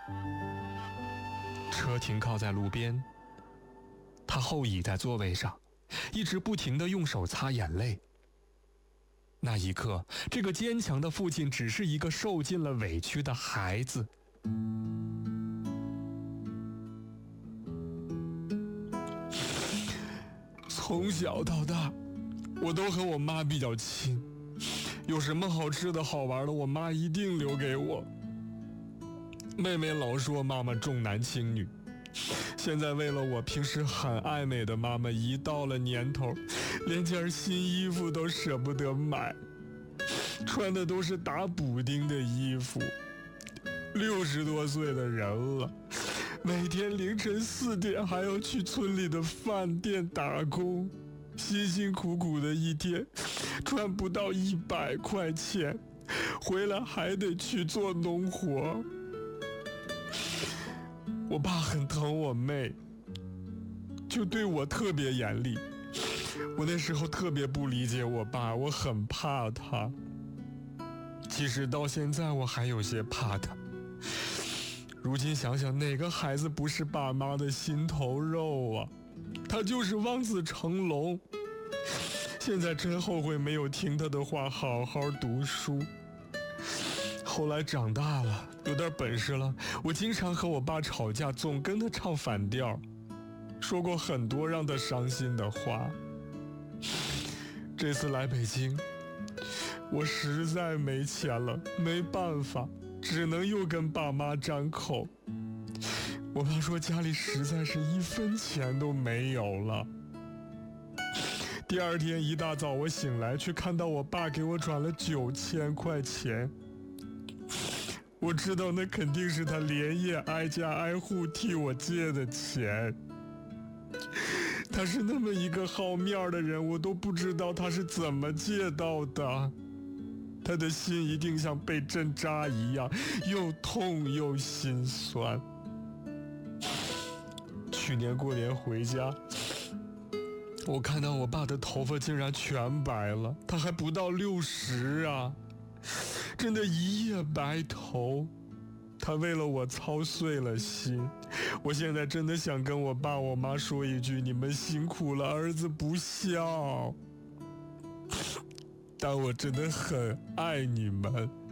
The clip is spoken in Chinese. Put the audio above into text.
车停靠在路边，他后倚在座位上，一直不停地用手擦眼泪。那一刻，这个坚强的父亲只是一个受尽了委屈的孩子。从小到大，我都和我妈比较亲，有什么好吃的好玩的，我妈一定留给我。妹妹老说妈妈重男轻女，现在为了我平时很爱美的妈妈，一到了年头，连件新衣服都舍不得买，穿的都是打补丁的衣服。60多岁的人了，每天凌晨4点还要去村里的饭店打工，辛辛苦苦的一天赚不到100块钱，回来还得去做农活。我爸很疼我妹，就对我特别严厉。我那时候特别不理解我爸，我很怕他。其实到现在我还有些怕他。如今想想，哪个孩子不是爸妈的心头肉啊？他就是望子成龙。现在真后悔没有听他的话，好好读书。后来长大了，有点本事了，我经常和我爸吵架，总跟他唱反调，说过很多让他伤心的话。这次来北京，我实在没钱了，没办法，只能又跟爸妈张口。我爸说家里实在是1分钱都没有了。第二天一大早我醒来，却看到我爸给我转了9000块钱。我知道那肯定是他连夜挨家挨户替我借的钱。他是那么一个好面的人，我都不知道他是怎么借到的。他的心一定像被针扎一样，又痛又心酸。去年过年回家，我看到我爸的头发竟然全白了，他还不到60啊，真的一夜白头。他为了我操碎了心，我现在真的想跟我爸我妈说一句，你们辛苦了，儿子不孝。但我真的很爱你们。